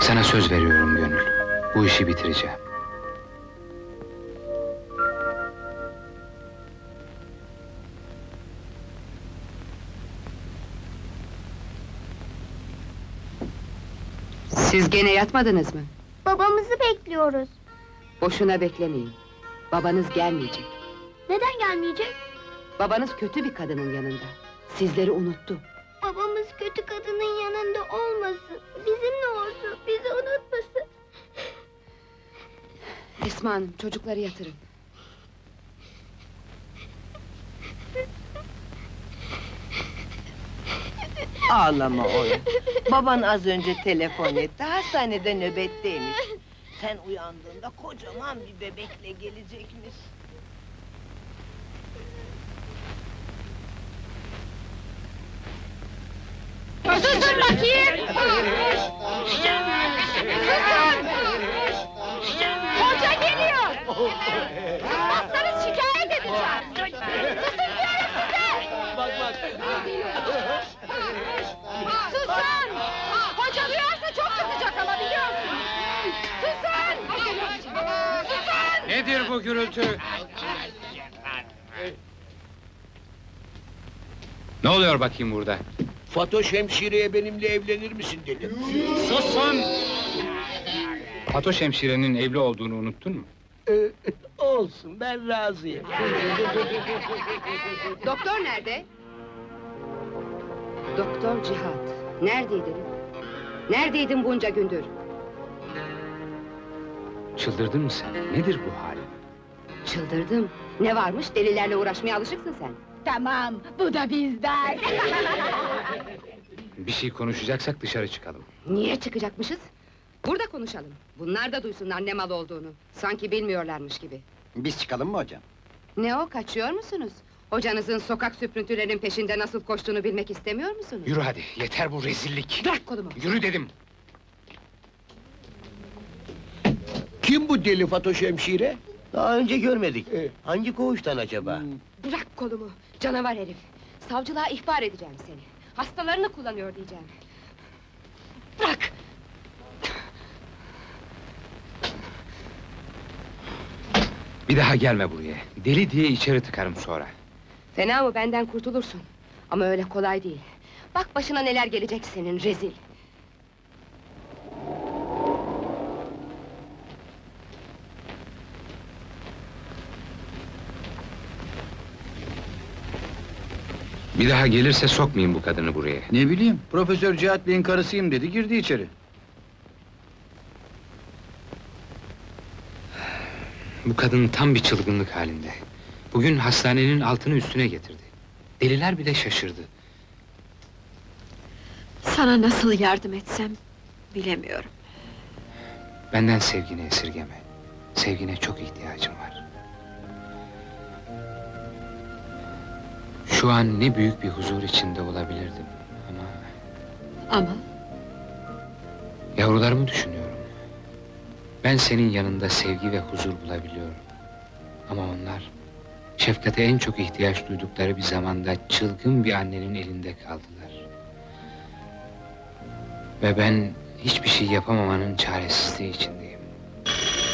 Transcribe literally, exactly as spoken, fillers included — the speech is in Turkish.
Sana söz veriyorum Gönül. Bu işi bitireceğim. Siz gene yatmadınız mı? Babamızı bekliyoruz. Boşuna beklemeyin. Babanız gelmeyecek. Neden gelmeyecek? Babanız kötü bir kadının yanında. Sizleri unuttu. Babamız kötü kadının yanında olmasın. Bizimle olsun, bizi unutmasın. Esma Hanım, çocukları yatırın. Ağlama oğlum. Baban az önce telefon etti, hastanede nöbetteymiş. Sen uyandığında kocaman bir bebekle gelecekmiş. Susun bakayım! Hoca geliyor! Susmazsanız şikayet edeceğim! Susun diyorum size! Bak bak! Susun! Hoca duyarsa çok kızacak ama biliyorsun! Susun! Susun! Nedir bu gürültü? Ne oluyor bakayım burada? Fatoş hemşireye benimle evlenir misin dedi. Susun! Fatoş hemşirenin evli olduğunu unuttun mu? Ee, olsun, ben razıyım. Doktor nerede? Doktor Cihat, neredeydin? Neredeydin bunca gündür? Çıldırdın mı sen? Nedir bu halin? Çıldırdım. Ne varmış, delilerle uğraşmaya alışıksın sen. Tamam, bu da bizden! Bir şey konuşacaksak dışarı çıkalım. Niye çıkacakmışız? Burada konuşalım. Bunlar da duysunlar ne mal olduğunu. Sanki bilmiyorlarmış gibi. Biz çıkalım mı hocam? Ne o, kaçıyor musunuz? Hocanızın sokak süprüntülerinin peşinde nasıl koştuğunu bilmek istemiyor musunuz? Yürü hadi, yeter bu rezillik! Bırak kolumu! Yürü dedim! Kim bu deli Fatoş hemşire? Daha önce görmedik. Ee, Hangi koğuştan acaba? Bırak kolumu, canavar herif! Savcılığa ihbar edeceğim seni. Hastalarını kullanıyor diyeceğim. Bırak! Bir daha gelme buraya. Deli diye içeri tıkarım sonra. Fena mı, benden kurtulursun. Ama öyle kolay değil. Bak başına neler gelecek senin, rezil! Bir daha gelirse sokmayın bu kadını buraya. Ne bileyim, Profesör Cihat Bey'in karısıyım dedi, girdi içeri. Bu kadın tam bir çılgınlık halinde. Bugün hastanenin altını üstüne getirdi. Deliler bile şaşırdı. Sana nasıl yardım etsem bilemiyorum. Benden sevgini esirgeme. Sevgine çok ihtiyacım var. Şu an ne büyük bir huzur içinde olabilirdim ama... Ama Yavrularımı düşünüyorum. Ben senin yanında sevgi ve huzur bulabiliyorum. Ama onlar... şefkate en çok ihtiyaç duydukları bir zamanda çılgın bir annenin elinde kaldılar. Ve ben hiçbir şey yapamamanın çaresizliği içindeyim.